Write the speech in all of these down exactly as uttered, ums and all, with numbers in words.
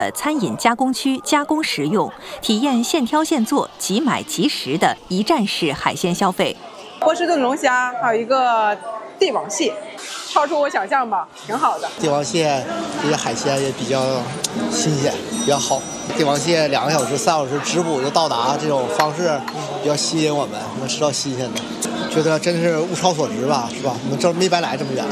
呃，餐饮加工区加工食用，体验现挑现做、即买即食的一站式海鲜消费。 波士顿龙虾，还有一个帝王蟹，超出我想象吧，挺好的。 帝王蟹这些海鲜也比较新鲜，比较好。帝王蟹两个小时、三小时直捕就到达，这种方式比较吸引我们，能吃到新鲜的，觉得真是物超所值吧，是吧？我们这没白来这么远。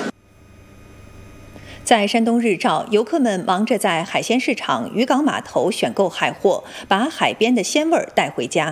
在山东日照，游客们忙着在海鲜市场、渔港码头选购海货，把海边的鲜味儿带回家。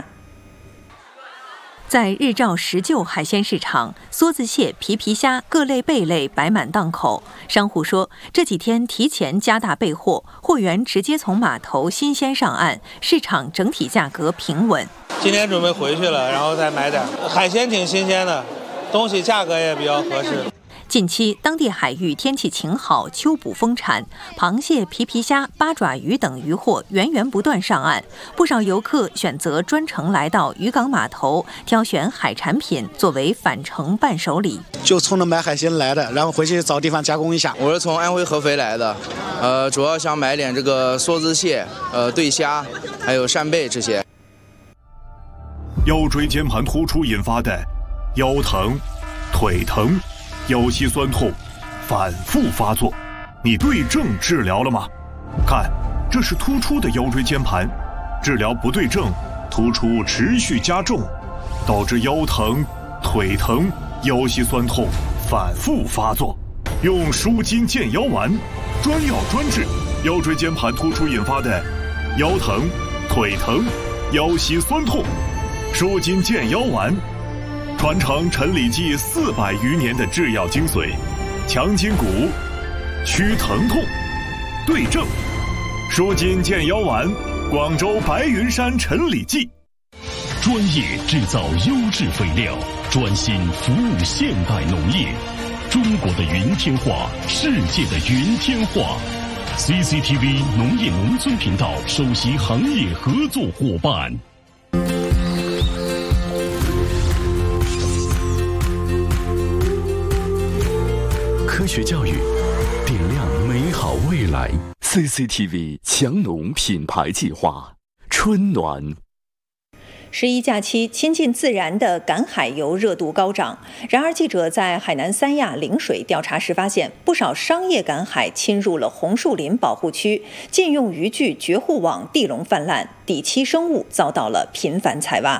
在日照石臼海鲜市场，梭子蟹、皮皮虾、各类贝类摆满档口。商户说，这几天提前加大备货，货源直接从码头新鲜上岸，市场整体价格平稳。 今天准备回去了，然后再买点海鲜，挺新鲜的，东西价格也比较合适。 近期当地海域天气晴好，秋捕丰产，螃蟹、皮皮虾、八爪鱼等渔获源源不断上岸。不少游客选择专程来到渔港码头，挑选海产品作为返程伴手礼。 就冲着买海鲜来的，然后回去找地方加工一下。 我是从安徽合肥来的，呃，主要想买点这个梭子蟹、呃对虾，还有扇贝这些。 腰椎间盘突出引发的腰疼、腿疼、腰膝酸痛反复发作，你对症治疗了吗？看，这是突出的腰椎间盘，治疗不对症，突出持续加重，导致腰疼、腿疼、腰膝酸痛反复发作。用舒筋健腰丸，专药专治腰椎间盘突出引发的腰疼、腿疼、腰膝酸痛。舒筋健腰丸传承陈李济四百余年的制药精髓，强筋骨，祛疼痛，对症。舒筋健腰丸，广州白云山陈李济。 专业制造优质肥料，专心服务现代农业。中国的云天化，世界的云天化。C C T V 农业农村频道首席行业合作伙伴。 科学教育，点亮美好未来。C C T V 强农品牌计划，春暖。 十一假期，亲近自然的赶海游热度高涨。然而，记者在海南三亚陵水调查时发现，不少商业赶海侵入了红树林保护区，禁用渔具、绝户网、地笼泛滥，底栖生物遭到了频繁采挖。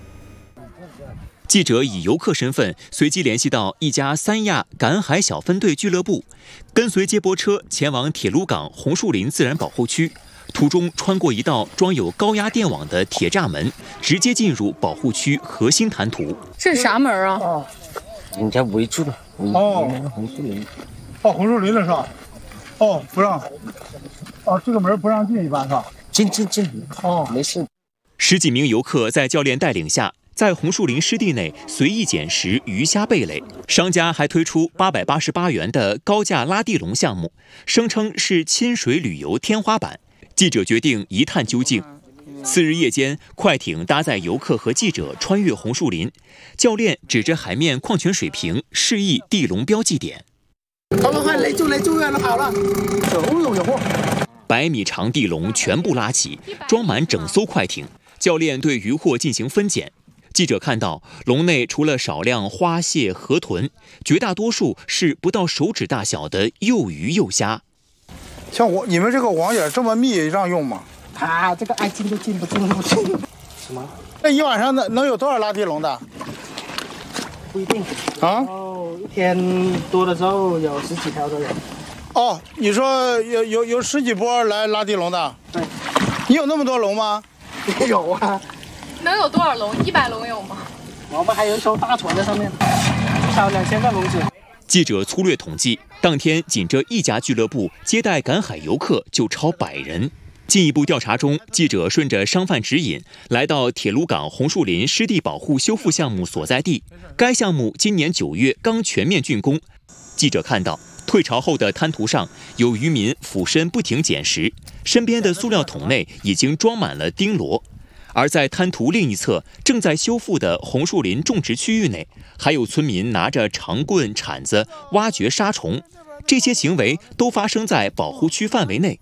记者以游客身份随机联系到一家三亚赶海小分队俱乐部，跟随接驳车前往铁路港红树林自然保护区，途中穿过一道装有高压电网的铁栅门，直接进入保护区核心滩涂。 这是啥门啊？ 哦，人家围住了。哦，红树林。 哦，红树林的是吧？哦，不让。哦，这个门不让进，一般是吧？ 进进进。哦，没事。 十几名游客在教练带领下，在红树林湿地内随意捡拾鱼虾贝类，商家还推出八百八十八元的高价拉地笼项目，声称是亲水旅游天花板。记者决定一探究竟。次日夜间，快艇搭载游客和记者穿越红树林，教练指着海面矿泉水瓶示意地笼标记点。 快快快，来救来救援了，跑了！有有有货！ 百米长地笼全部拉起，装满整艘快艇。教练对渔获进行分拣。记者看到，笼内除了少量花蟹、河豚，绝大多数是不到手指大小的幼鱼幼虾。 像我你们这个网眼这么密，让用吗？ 啊，这个爱进都进不进不进。什么？ 那一晚上能能有多少拉地笼的？ 不一定。 啊？ 哦，一天多的时候有十几条都有。 哦，你说有有有十几波来拉地笼的？ 对。 你有那么多笼吗？ 有啊。 能有多少笼？一百笼有吗？ 我们还有一艘大船在上面，至少两千个笼子。 记者粗略统计，当天仅这一家俱乐部接待赶海游客就超百人。进一步调查中，记者顺着商贩指引，来到铁路港红树林湿地保护修复项目所在地。该项目今年九月刚全面竣工。记者看到，退潮后的滩涂上有渔民俯身不停捡拾，身边的塑料桶内已经装满了钉螺。而在滩涂另一侧正在修复的红树林种植区域内，还有村民拿着长棍、铲子挖掘沙虫，这些行为都发生在保护区范围内。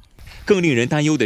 更令人担忧的